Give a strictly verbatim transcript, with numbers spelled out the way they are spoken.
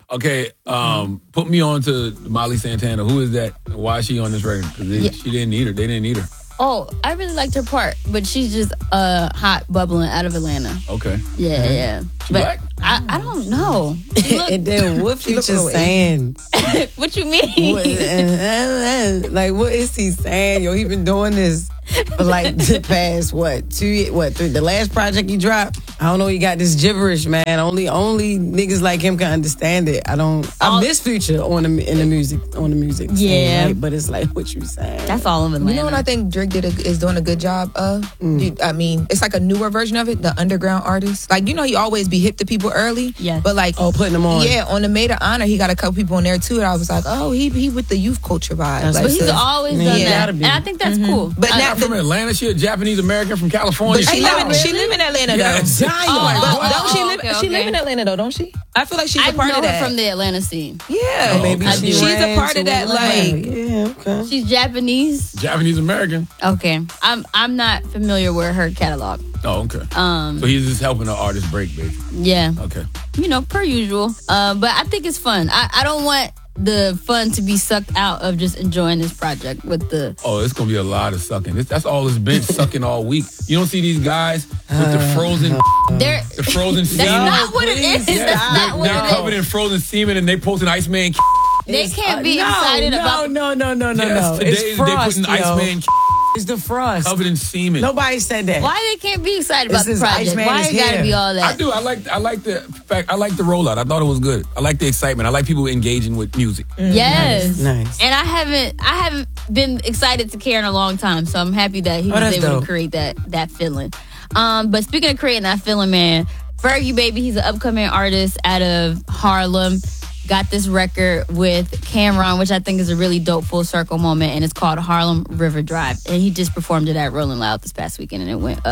Okay, um, put me on to Molly Santana. Who is that? Why is she on this record? Because Yeah. she didn't need her. They didn't need her. Oh, I really liked her part, but she's just uh hot bubbling out of Atlanta. Okay. Yeah, Mhm. yeah. She But black? I, I don't know. She look- And then what She look Future a little saying? what you mean? What, like, what is he saying? Yo, he been doing this for like the past, what, two, ye- what, three, the last project he dropped? I don't know, he got this gibberish, man. Only only niggas like him can understand it. I don't, I All- miss Future on the, in the music, on the music. scene, Yeah. right? But it's like, what you saying? That's all of Atlanta. You know what I think Drake did a, is doing a good job of? Mm. You- I mean, it's like a newer version of it, the underground artist. Like, you know, he always be hip to people early. Yes. But like, Oh, putting them on. yeah, on the Maid of Honor, he got a couple people on there too. And I was like, oh, he he with the youth culture vibe. That's Like, But he's so- always Yeah, done that, gotta and be. I think that's cool. But I- now- Not from Atlanta. She a Japanese American from California. But she She- live in, she really? live in Atlanta Yes. though. Zion. Oh, But oh, don't she oh, live? okay, She live okay. in Atlanta though, don't she? I feel like she's I a part know of that. her from the Atlanta scene. yeah, Oh, Maybe okay. she She's a ran part to of that, Atlanta. like- Yeah, okay. She's Japanese. Japanese American. Okay, I'm I'm not familiar with her catalog. Oh, okay. Um, So he's just helping the artist break, basically. yeah, Okay. you know, per usual. Uh, but I think it's fun. I, I don't want the fun to be sucked out of just enjoying this project with the. Oh, it's gonna be a lot of sucking. This, that's all it's been sucking all week. You don't see these guys with the frozen, They're, the frozen that's semen. not what it is. Yeah, That's not they're, what they're it covered is. in frozen semen, and they posting Iceman. They can't be no, excited no, about. No, no, no, no, Yes, no. today It's they frost, putting yo. Iceman It's the frost. covered in semen. Nobody said that. Why they can't be excited about This the is project? Iceman Why is it gotta here. be all I that? do. I like. I like the fact. I like the rollout. I thought it was good. I like the excitement. I like people engaging with music. Yes, Nice. And I haven't, I haven't been excited to care in a long time, so I'm happy that he Oh, was that's able dope. to create that that feeling. Um, but speaking of creating that feeling, man, Fergie Baby, he's an upcoming artist out of Harlem. Got this record with Cameron, which I think is a really dope full circle moment, and it's called Harlem River Drive. And he just performed it at Rolling Loud this past weekend, and it went up.